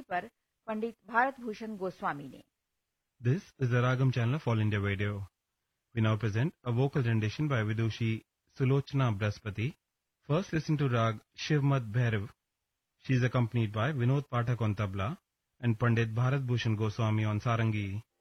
पर पंडित भारत भूषण गोस्वामी ने। This is the Ragam channel of All India Radio. We now present a vocal rendition by Vidushi Sulochana Braspati. First listen to Rag Shivmad Bhairav. She is accompanied by Vinod Pathak on tabla and Pandit Bharat Bhushan Goswami on sarangi.